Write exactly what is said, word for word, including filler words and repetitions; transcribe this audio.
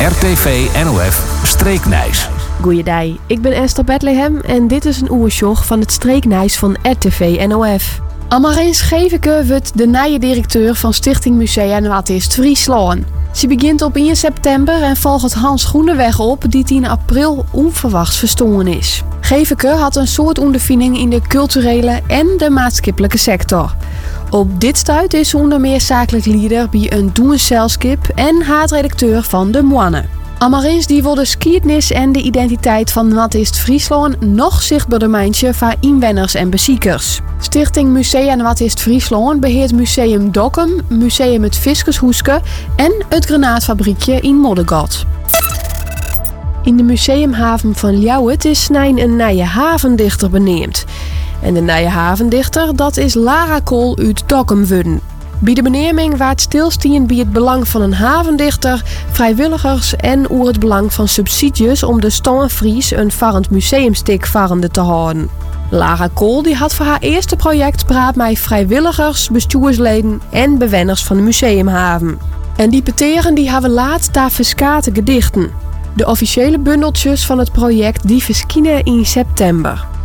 R T V N O F Streeknijs. Goeiedag, ik ben Esther Bethlehem en dit is een oersjog van het Streeknijs van R T V N O F. Amarijn Scheveke wordt de nieuwe directeur van Stichting Musea en Artist Friesland. Ze begint op één september en volgt Hans Groeneweg op, die in april onverwachts verstoren is. Scheveke had een soort ondervinding in de culturele en de maatschappelijke sector. Op dit stuit is ze onder meer zakelijk leider bij een doenselskip en haatredacteur van De Moanne. Amarins die wil de skiednis en de identiteit van Artist Friesland nog zichtbaarder mijntje voor inwoners en beziekers. Stichting Musea en Artist Friesland beheert Museum Dokkum, Museum het Fiskershoeske en het Granaatfabriekje in Moddergat. In de museumhaven van Ljouwert is snijn een nieuwe havendichter beneemd. En de nieuwe havendichter, dat is Lara Kool uit Dokkum worden. Bij de beneming waard stilstaan bij het belang van een havendichter, vrijwilligers en oer het belang van subsidies om de Stoenfries een varend museumstik varende te houden. Lara Kool die had voor haar eerste project praat met vrijwilligers, bestuursleden en bewoners van de museumhaven. En die peteren die hebben laat daar verskate gedichten. De officiële bundeltjes van het project die verschijnen in september.